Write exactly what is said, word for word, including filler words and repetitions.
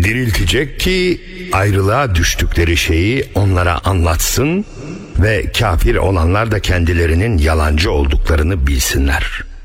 diriltecek ki ayrılığa düştükleri şeyi onlara anlatsın ve kafir olanlar da kendilerinin yalancı olduklarını bilsinler.